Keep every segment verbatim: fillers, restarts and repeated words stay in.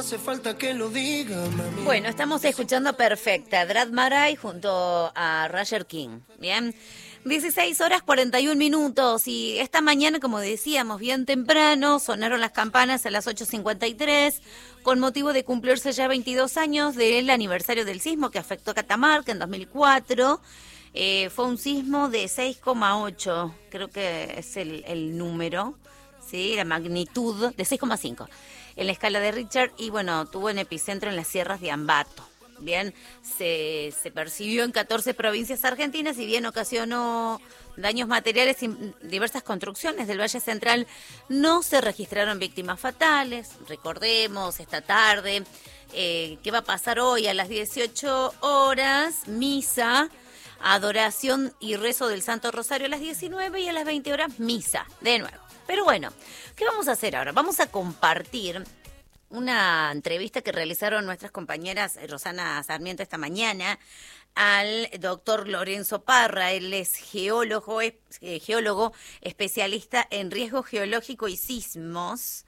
hace falta que lo diga, mami. Bueno, estamos escuchando Perfecta, Brad Maray junto a Roger King, ¿bien? dieciséis horas cuarenta y un minutos y esta mañana, como decíamos, bien temprano, sonaron las campanas a las ocho cincuenta y tres con motivo de cumplirse ya veintidós años del aniversario del sismo que afectó a Catamarca en dos mil cuatro. Eh, fue un sismo de seis coma ocho, creo que es el, el número, ¿sí? La magnitud de seis coma cinco en la escala de Richter y bueno, tuvo un epicentro en las sierras de Ambato. Bien, se, se percibió en catorce provincias argentinas y bien ocasionó daños materiales y diversas construcciones del Valle Central. No se registraron víctimas fatales. Recordemos esta tarde, eh, ¿qué va a pasar hoy? A las dieciocho horas, misa, adoración y rezo del Santo Rosario a las diecinueve y a las veinte horas, misa, de nuevo. Pero bueno, ¿qué vamos a hacer ahora? Vamos a compartir una entrevista que realizaron nuestras compañeras Rosana Sarmiento esta mañana al doctor Lorenzo Parra. Él es geólogo, es, eh, geólogo especialista en riesgo geológico y sismos.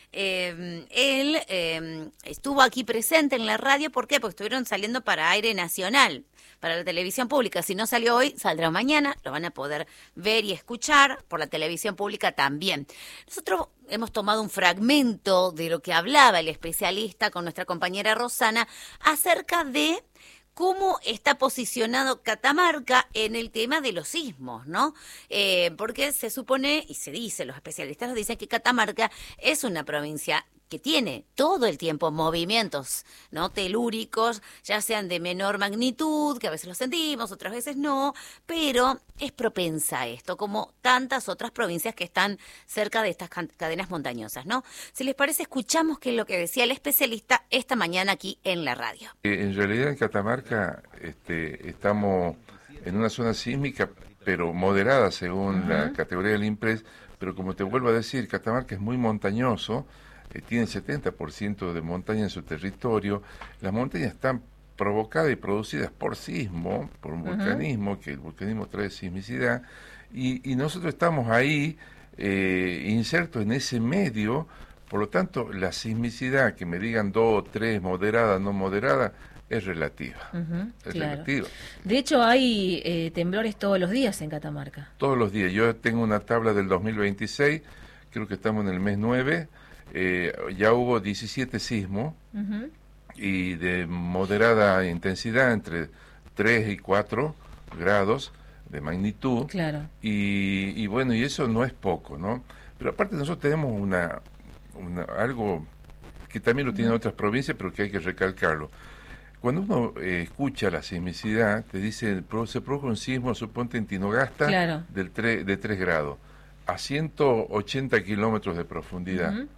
Eh, él eh, estuvo aquí presente en la radio. ¿Por qué? Porque estuvieron saliendo para aire nacional, para la televisión pública. Si no salió hoy, saldrá mañana. Lo van a poder ver y escuchar por la televisión pública también. Nosotros hemos tomado un fragmento de lo que hablaba el especialista con nuestra compañera Rosana acerca de cómo está posicionado Catamarca en el tema de los sismos, ¿no? Eh, porque se supone, y se dice, los especialistas nos dicen que Catamarca es una provincia que tiene todo el tiempo movimientos, ¿no? Telúricos, ya sean de menor magnitud, que a veces los sentimos, otras veces no, pero es propensa a esto, como tantas otras provincias que están cerca de estas cadenas montañosas, ¿no? Si les parece, escuchamos qué es lo que decía el especialista esta mañana aquí en la radio. En realidad en Catamarca este, estamos en una zona sísmica, pero moderada según uh-huh. la categoría del INPRES, pero como te vuelvo a decir, Catamarca es muy montañoso, eh, tiene setenta por ciento de montaña en su territorio. Las montañas están provocadas y producidas por sismo, por un uh-huh. volcanismo, que el volcanismo trae sismicidad, y, y nosotros estamos ahí eh, insertos en ese medio. Por lo tanto, la sismicidad, que me digan dos, tres, moderada, no moderada, es relativa. Uh-huh, es claro. relativa. De hecho, hay eh, temblores todos los días en Catamarca. Todos los días. Yo tengo una tabla del dos mil veintiséis, creo que estamos en el mes nueve, eh, ya hubo diecisiete sismos, uh-huh. y de moderada intensidad, entre tres y cuatro grados de magnitud. Claro. Y, y bueno, y eso no es poco, ¿no? Pero aparte nosotros tenemos una... Una, algo que también lo tienen otras provincias, pero que hay que recalcarlo. Cuando uno eh, escucha la sismicidad, te dice, se produjo un sismo, suponte en Tinogasta, claro. del tre, de tres grados, a ciento ochenta kilómetros de profundidad. Uh-huh.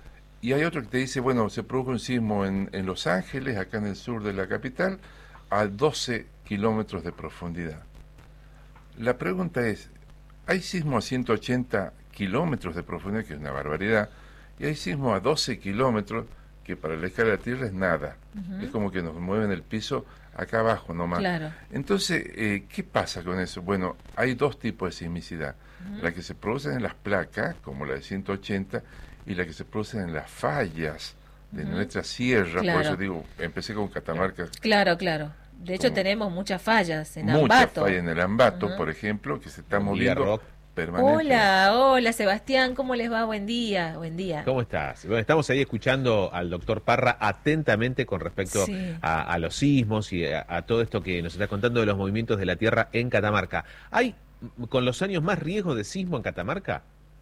Y hay otro que te dice, bueno, se produjo un sismo en, en Los Ángeles, acá en el sur de la capital, a doce kilómetros de profundidad. La pregunta es, ¿hay sismo a ciento ochenta kilómetros de profundidad, que es una barbaridad? Y hay sismo a doce kilómetros, que para la escala de la Tierra es nada. Uh-huh. Es como que nos mueven el piso acá abajo nomás. Claro. Entonces, eh, ¿qué pasa con eso? Bueno, hay dos tipos de sismicidad. Uh-huh. La que se produce en las placas, como la de ciento ochenta, y la que se produce en las fallas de uh-huh. nuestra sierra. Claro. Por eso digo, empecé con Catamarca. Claro, claro. De hecho, tenemos muchas fallas en muchas Ambato. Muchas fallas en el Ambato, uh-huh. por ejemplo, que se está moviendo. Hola, hola Sebastián, ¿cómo les va? Buen día, buen día. ¿Cómo estás? Bueno, estamos ahí escuchando al doctor Parra atentamente con respecto sí. a, a los sismos y a, a todo esto que nos está contando de los movimientos de la Tierra en Catamarca. ¿Hay con los años más riesgo de sismo en Catamarca?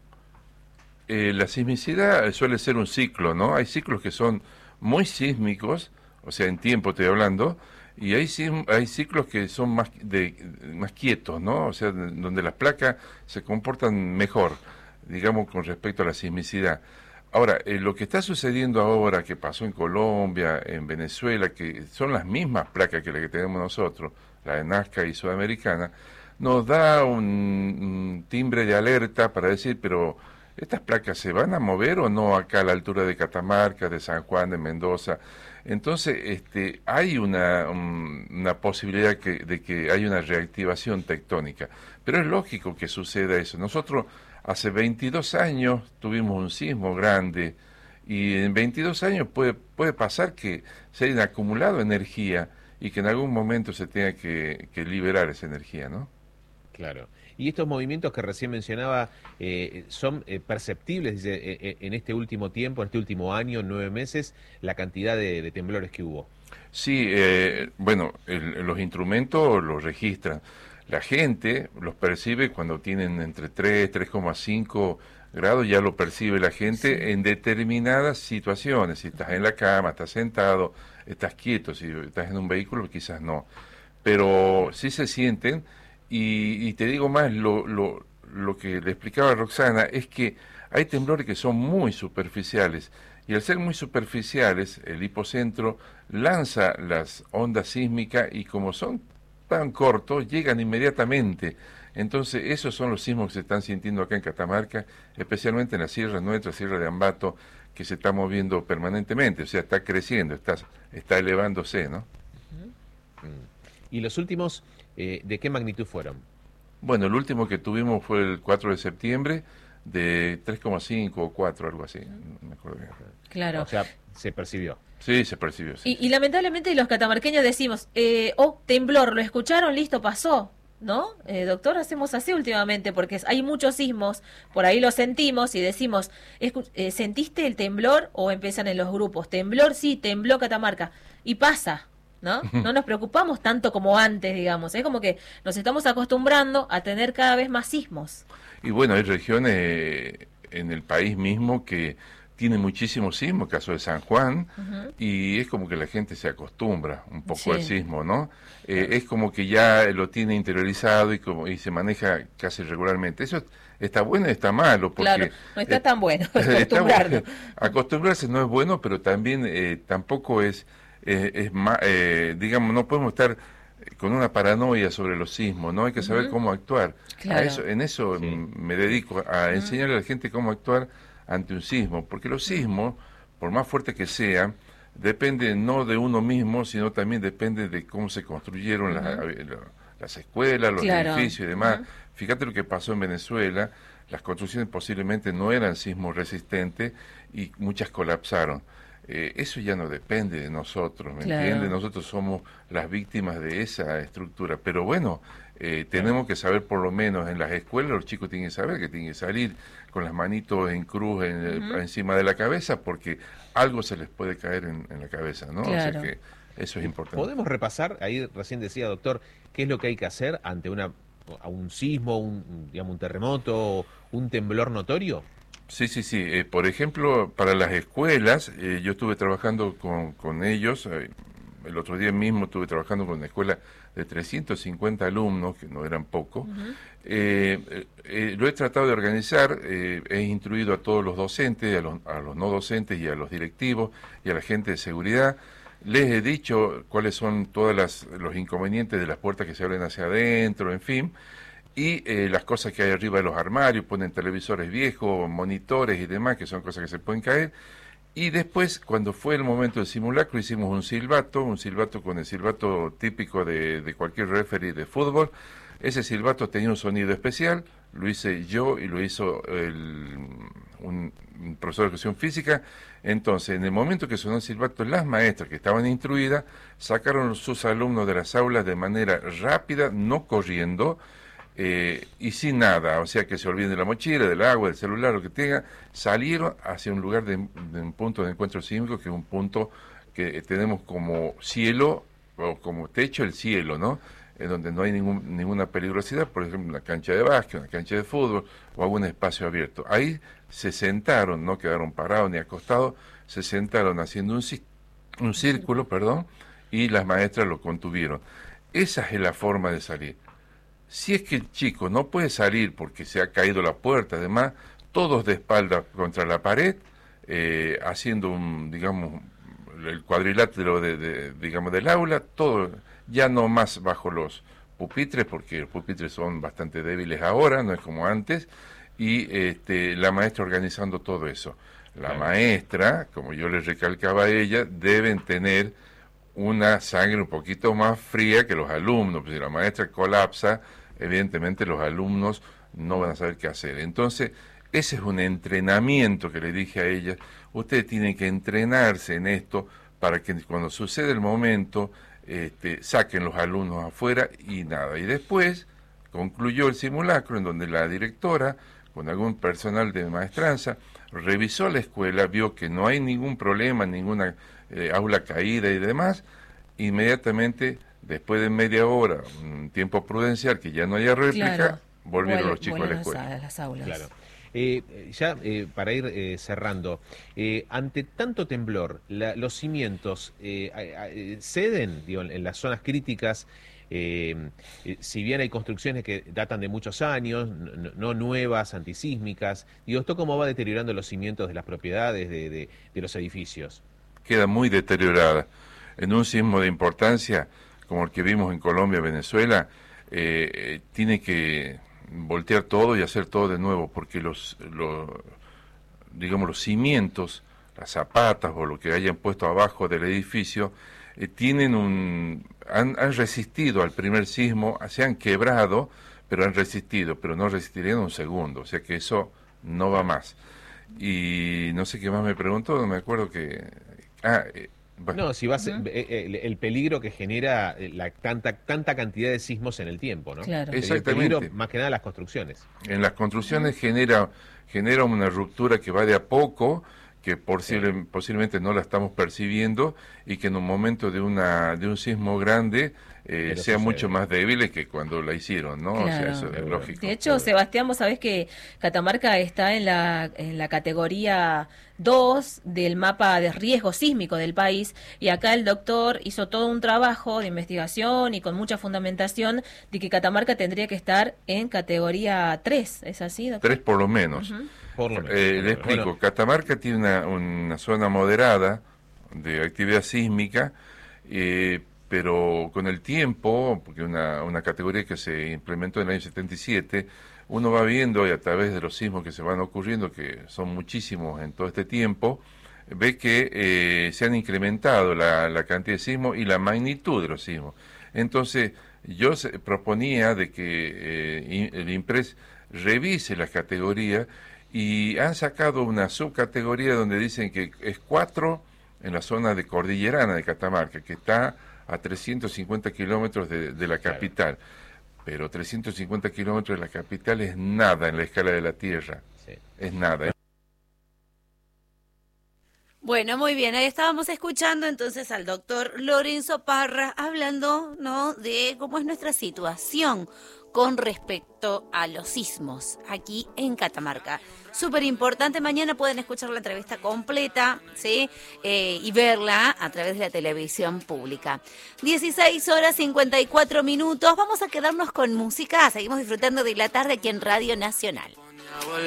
Eh, la sismicidad suele ser un ciclo, ¿no? Hay ciclos que son muy sísmicos, o sea, en tiempo estoy hablando, y hay, hay ciclos que son más de más quietos, ¿no? O sea, de, donde las placas se comportan mejor, digamos, con respecto a la sismicidad. Ahora, eh, lo que está sucediendo ahora, que pasó en Colombia, en Venezuela, que son las mismas placas que las que tenemos nosotros, la de Nazca y Sudamericana, nos da un, un timbre de alerta para decir, pero ¿estas placas se van a mover o no acá a la altura de Catamarca, de San Juan, de Mendoza? Entonces, este, hay una, un, una posibilidad que, de que haya una reactivación tectónica. Pero es lógico que suceda eso. Nosotros hace veintidós años tuvimos un sismo grande Y en veintidós años puede, puede pasar que se haya acumulado energía y que en algún momento se tenga que, que liberar esa energía, ¿no? Claro. Y estos movimientos que recién mencionaba, eh, ¿son eh, perceptibles dice, eh, en este último tiempo, en este último año, nueve meses, la cantidad de, de temblores que hubo? Sí, eh, bueno, el, los instrumentos los registran. La gente los percibe cuando tienen entre tres, tres coma cinco grados, ya lo percibe la gente sí. en determinadas situaciones. Si estás en la cama, estás sentado, estás quieto, si estás en un vehículo quizás no. Pero sí se sienten, y, y te digo más, lo, lo, lo que le explicaba Roxana es que hay temblores que son muy superficiales. Y al ser muy superficiales, el hipocentro lanza las ondas sísmicas y como son tan cortos, llegan inmediatamente. Entonces, esos son los sismos que se están sintiendo acá en Catamarca, especialmente en la sierra nuestra, Sierra de Ambato, que se está moviendo permanentemente, o sea, está creciendo, está, está elevándose, ¿no? ¿Y los últimos, eh, de qué magnitud fueron? Bueno, el último que tuvimos fue el cuatro de septiembre, de tres coma cinco o cuatro, algo así, no me acuerdo bien. Claro. O sea, se percibió. Sí, se percibió. Sí. Y, y lamentablemente los catamarqueños decimos, eh, oh, temblor, lo escucharon, listo, pasó, ¿no? Eh, doctor, hacemos así últimamente porque hay muchos sismos, por ahí lo sentimos y decimos, eh, ¿sentiste el temblor? O empiezan en los grupos, temblor, sí, tembló Catamarca, y pasa, ¿no? No nos preocupamos tanto como antes, digamos, es como que nos estamos acostumbrando a tener cada vez más sismos. Y bueno, hay regiones en el país mismo que tiene muchísimo sismo, caso de San Juan, uh-huh. y es como que la gente se acostumbra un poco sí. al sismo, ¿no? Eh, es como que ya lo tiene interiorizado y como y se maneja casi regularmente. Eso está bueno y está malo, porque... Claro, no está eh, tan bueno acostumbrarnos. Está, acostumbrarse no es bueno, pero también eh, tampoco es, eh, es eh, digamos, no podemos estar con una paranoia sobre los sismos, ¿no? Hay que saber uh-huh. cómo actuar. Claro. A eso, en eso sí. me dedico, a uh-huh. enseñarle a la gente cómo actuar ante un sismo, porque los sismos, por más fuerte que sean, depende no de uno mismo, sino también depende de cómo se construyeron uh-huh. la, la, las escuelas, los claro. edificios y demás. Uh-huh. Fíjate lo que pasó en Venezuela, las construcciones posiblemente no eran sismos resistentes y muchas colapsaron. Eh, eso ya no depende de nosotros, ¿me claro. entiendes? Nosotros somos las víctimas de esa estructura, pero bueno, eh, tenemos que saber por lo menos en las escuelas, los chicos tienen que saber que tienen que salir con las manitos en cruz en, uh-huh. encima de la cabeza, porque algo se les puede caer en, en la cabeza, ¿no? Claro. O sea que eso es importante. ¿Podemos repasar, ahí recién decía doctor, qué es lo que hay que hacer ante una a un sismo, un, digamos, un terremoto, un temblor notorio? Sí, sí, sí. Eh, por ejemplo, para las escuelas, eh, yo estuve trabajando con, con ellos, eh, el otro día mismo estuve trabajando con una escuela de trescientos cincuenta alumnos, que no eran pocos. Uh-huh. eh, eh, lo he tratado de organizar, eh, he instruido a todos los docentes, a los, a los no docentes y a los directivos y a la gente de seguridad. Les he dicho cuáles son todos los inconvenientes de las puertas que se abren hacia adentro, en fin. Y eh, las cosas que hay arriba de los armarios, ponen televisores viejos, monitores y demás, que son cosas que se pueden caer. Y después, cuando fue el momento del simulacro, hicimos un silbato, un silbato con el silbato típico de, de cualquier referee de fútbol. Ese silbato tenía un sonido especial, lo hice yo y lo hizo el, un, un profesor de educación física. Entonces, en el momento que sonó el silbato, las maestras que estaban instruidas sacaron a sus alumnos de las aulas de manera rápida, no corriendo, Eh, y sin nada, o sea que se olviden de la mochila, del agua, del celular, lo que tenga, salieron hacia un lugar de, de un punto de encuentro sísmico, que es un punto que tenemos como cielo, o como techo el cielo, ¿no? En donde no hay ningún, ninguna peligrosidad, por ejemplo, una cancha de básquet, una cancha de fútbol, o algún espacio abierto. Ahí se sentaron, no quedaron parados ni acostados, se sentaron haciendo un, un círculo, perdón, y las maestras lo contuvieron. Esa es la forma de salir. Si es que el chico no puede salir porque se ha caído la puerta, además, todos de espalda contra la pared, eh, haciendo un, digamos, el cuadrilátero de, de, digamos, del aula, todo, ya no más bajo los pupitres, porque los pupitres son bastante débiles ahora, no es como antes, y este, la maestra organizando todo eso. La claro. maestra, como yo les recalcaba a ella, deben tener una sangre un poquito más fría que los alumnos, pues si la maestra colapsa, evidentemente los alumnos no van a saber qué hacer. Entonces, ese es un entrenamiento que le dije a ella. Ustedes tienen que entrenarse en esto para que cuando sucede el momento, este, saquen los alumnos afuera y nada. Y después concluyó el simulacro en donde la directora, con algún personal de maestranza, revisó la escuela, vio que no hay ningún problema, ninguna eh, aula caída y demás. Inmediatamente, después de media hora, un tiempo prudencial, que ya no haya réplica, Claro. volvieron Vuel- los chicos a la escuela. A las aulas. Claro. Eh, ya eh, para ir eh, cerrando, eh, ante tanto temblor, la- los cimientos eh, a- a- eh, ceden, digo, en, en las zonas críticas. Eh, eh, si bien hay construcciones que datan de muchos años, no, no nuevas, antisísmicas, digo, ¿esto cómo va deteriorando los cimientos de las propiedades, de, de, de los edificios? Queda muy deteriorada. En un sismo de importancia, como el que vimos en Colombia, Venezuela, eh, eh, tiene que voltear todo y hacer todo de nuevo, porque los, los, digamos, los cimientos, las zapatas o lo que hayan puesto abajo del edificio, eh, tienen un, han, han resistido al primer sismo, se han quebrado, pero han resistido, pero no resistirían un segundo, o sea que eso no va más. Y no sé qué más me preguntó, no me acuerdo que... Ah, eh, bueno. No, si vas, uh-huh. eh, el, el peligro que genera la tanta tanta cantidad de sismos en el tiempo, ¿no? Claro. Exactamente. El peligro, más que nada, las construcciones. En las construcciones uh-huh. genera genera una ruptura que va de a poco, que posible, sí. posiblemente no la estamos percibiendo, y que en un momento de una de un sismo grande eh, sea sucede. mucho más débil que cuando la hicieron, ¿no? Claro. O sea, eso es lógico. De hecho, Sebastián, vos sabés que Catamarca está en la, en la categoría dos del mapa de riesgo sísmico del país, y acá el doctor hizo todo un trabajo de investigación y con mucha fundamentación de que Catamarca tendría que estar en categoría tres, ¿es así, doctor? tres por lo menos. Uh-huh. Por lo menos. Eh, le explico, bueno. Catamarca tiene una, una zona moderada de actividad sísmica, eh, pero con el tiempo, porque una, una categoría que se implementó en el año setenta y siete, uno va viendo, y a través de los sismos que se van ocurriendo, que son muchísimos en todo este tiempo, ve que eh, se han incrementado la, la cantidad de sismos y la magnitud de los sismos. Entonces, yo se, proponía de que eh, el INPRES revise las categorías, y han sacado una subcategoría donde dicen que es cuatro en la zona de Cordillerana de Catamarca, que está a trescientos cincuenta kilómetros de, de la capital. Claro. Pero trescientos cincuenta kilómetros de la capital es nada en la escala de la Tierra. Sí. Es nada. Bueno, muy bien, ahí estábamos escuchando entonces al doctor Lorenzo Parra hablando, ¿no?, de cómo es nuestra situación con respecto a los sismos aquí en Catamarca. Súper importante, mañana pueden escuchar la entrevista completa, ¿sí? Eh, y verla a través de la televisión pública. dieciséis horas cincuenta y cuatro minutos, vamos a quedarnos con música, seguimos disfrutando de la tarde aquí en Radio Nacional.